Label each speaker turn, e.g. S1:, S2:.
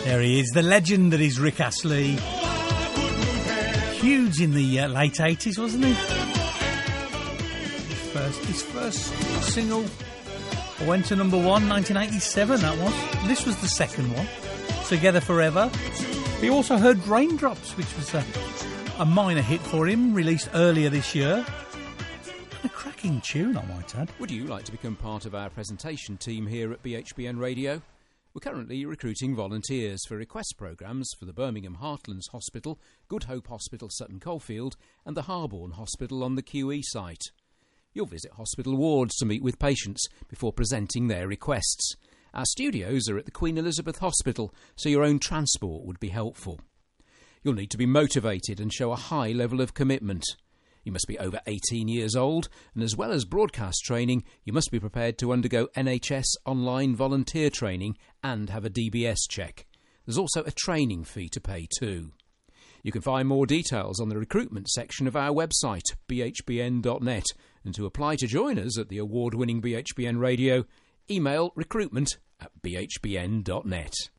S1: There he is, the legend that is Rick Astley. Huge in the late 80s, wasn't he? His first single went to number one, 1987, that was. This was the second one, Together Forever. We also heard Raindrops, which was a minor hit for him, released earlier this year. A cracking tune, I might add.
S2: Would you like to become part of our presentation team here at BHBN Radio? We're currently recruiting volunteers for request programmes for the Birmingham Heartlands Hospital, Good Hope Hospital Sutton Coldfield and the Harborne Hospital on the QE site. You'll visit hospital wards to meet with patients before presenting their requests. Our studios are at the Queen Elizabeth Hospital, so your own transport would be helpful. You'll need to be motivated and show a high level of commitment. You must be over 18 years old, and as well as broadcast training, you must be prepared to undergo NHS online volunteer training and have a DBS check. There's also a training fee to pay too. You can find more details on the recruitment section of our website, bhbn.net, and to apply to join us at the award-winning BHBN Radio, email recruitment@bhbn.net.